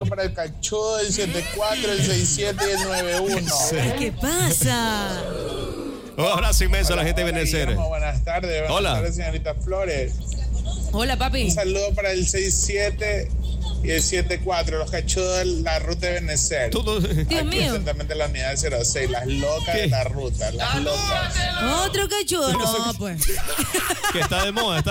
para el cachudo, el 74, el 67 y el 91. Sí. ¿Qué pasa? Un abrazo inmenso a la gente de Benecer. Buenas tardes. Hola. Buenas tardes, señorita Flores. Hola, papi. Un saludo para el 67 y el 74, los cachudos de la ruta de Benecer. Dios mío. Exactamente la unidad 06, las locas de la ruta, las locas. Otro cachudo, no, pues. Que está de moda.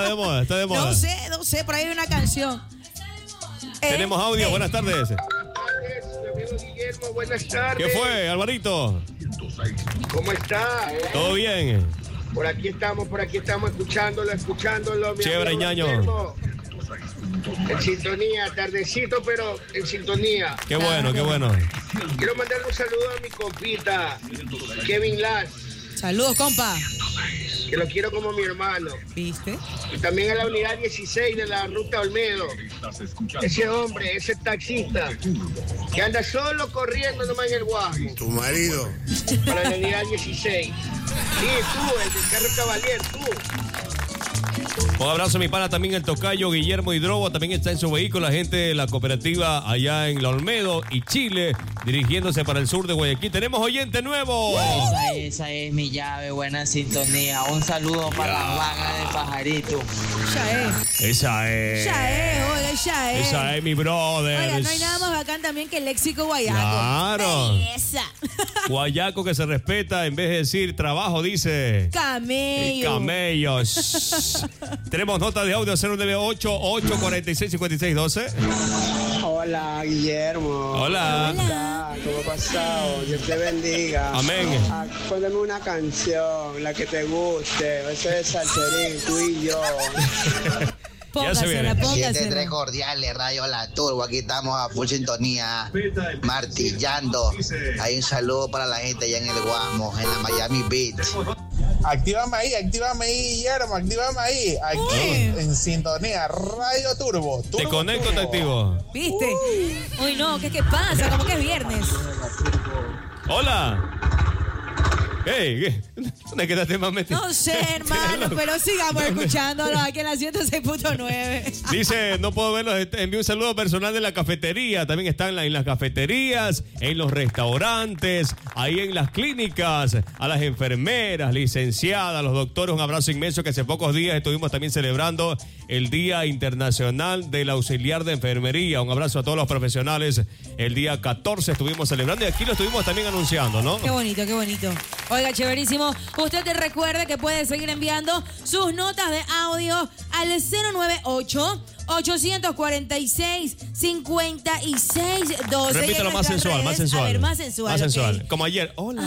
No sé, por ahí hay una canción. Tenemos audio, buenas tardes. Guillermo, buenas tardes. ¿Qué fue, Alvarito? ¿Cómo está? ¿Todo bien? Por aquí estamos escuchándolo. Chévere, ñaño. Guillermo. En sintonía, tardecito, pero en sintonía. Qué bueno. Quiero mandarle un saludo a mi compita, Kevin Lass. Saludos, compa. Que lo quiero como mi hermano. ¿Viste? Y también a la unidad 16 de la ruta Olmedo. Ese hombre, ese taxista, que anda solo corriendo nomás en el Guasmo. Tu marido. Para la unidad 16. Sí, tú, el del carro Cavalier, tú. Un abrazo a mi pana también el tocayo Guillermo Hidrobo, también está en su vehículo, la gente de la cooperativa allá en La Olmedo y Chile, dirigiéndose para el sur de Guayaquil. Tenemos oyente nuevo. Esa es mi llave, buena sintonía. Un saludo para la vaga de Pajarito. Esa es mi brother. Oiga, no hay nada más bacán también que el léxico guayaco. Claro. Esa. Guayaco que se respeta, en vez de decir trabajo, dice Camello. Camellos. Tenemos nota de audio 098-846-5612. Hola, Guillermo. Hola. ¿Cómo ha pasado? Dios te bendiga. Amén. Póngame una canción, la que te guste. Eso es Salserín, tú y yo. Póngasela. 73 cordiales, Radio La Turbo. Aquí estamos a full sintonía, martillando. Hay un saludo para la gente allá en el Guasmo, en la Miami Beach. Actívame ahí, Guillermo, actívame ahí. Aquí, en sintonía, Radio Turbo. Te conecto, te activo. ¿Viste? Uy, no, ¿qué pasa? Como que es viernes. Hola. Hey, ¿dónde quedaste más metido? No sé, hermano, pero sigamos escuchándolo aquí en la 106.9. Dice, no puedo verlos, envío un saludo personal de la cafetería. También están en las cafeterías, en los restaurantes, ahí en las clínicas, a las enfermeras, licenciadas, los doctores. Un abrazo inmenso que hace pocos días estuvimos también celebrando el Día Internacional del Auxiliar de Enfermería. Un abrazo a todos los profesionales. El día 14 estuvimos celebrando y aquí lo estuvimos también anunciando, ¿no? Qué bonito, qué bonito. Oiga, chéverísimo. Usted te recuerda que puede seguir enviando sus notas de audio al 098-846-5612. Repítalo más sensual, más sensual. A ver, más sensual. Más sensual. Okay. Como ayer. Hola.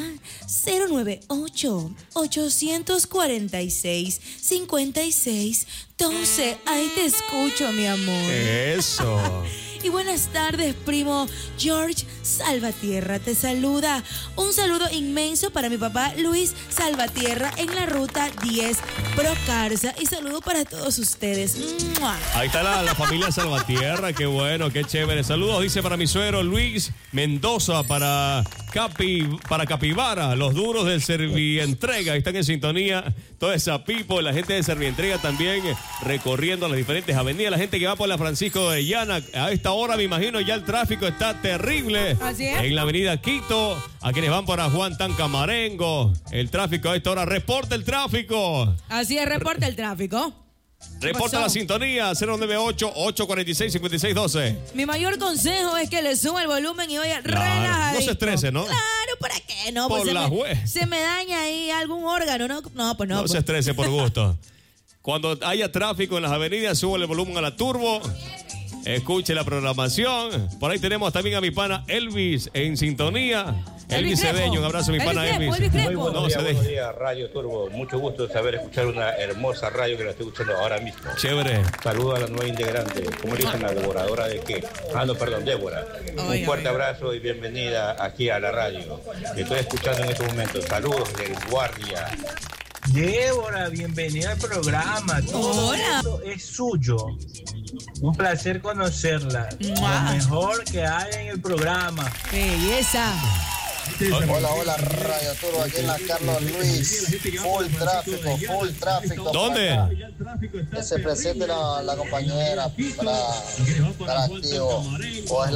098-846-5612. Ahí te escucho, mi amor. Eso. Y buenas tardes, primo George Salvatierra te saluda. Un saludo inmenso para mi papá Luis Salvatierra en la ruta 10 Procarza. Y saludo para todos ustedes. ¡Mua! Ahí está la familia Salvatierra, qué bueno, qué chévere. Saludos, dice para mi suegro Luis Mendoza, para Capibara, los duros del Servientrega. Están en sintonía toda esa people, la gente de Servientrega también recorriendo las diferentes avenidas. La gente que va por la Francisco de Llana, a esta hora me imagino ya el tráfico está terrible. Así es. En la avenida Quito, a quienes van para Juan Tancamarengo. El tráfico a esta hora, reporta el tráfico. Así es, reporta el tráfico. Reporta la sintonía 098-846-5612. Mi mayor consejo es que le suba el volumen y vaya relajadito. No se estrese, ¿no? Claro, ¿para qué? No, Por pues la se me daña ahí algún órgano, ¿no? No, pues no. No pues. se estrese por gusto. Cuando haya tráfico en las avenidas, sube el volumen a la turbo. Escuche la programación. Por ahí tenemos también a mi pana Elvis en sintonía. Elvis Cedeño, un abrazo a mi pana Elvis. Muy buenos días, Radio Turbo. Mucho gusto de saber escuchar una hermosa radio que la estoy escuchando ahora mismo. Chévere. Saludos a la nueva integrante. ¿Cómo dicen la devoradora de qué? No, perdón, Débora. Un fuerte abrazo y bienvenida aquí a la radio. Te estoy escuchando en estos momentos. Saludos del Guardia. Débora, bienvenida al programa. Todo esto es suyo. Un placer conocerla. Lo mejor que hay en el programa. Belleza. Hola, Radio Turbo, aquí en la Carlos Luis. Full tráfico. ¿Dónde? Que se presente la compañera para activo. O es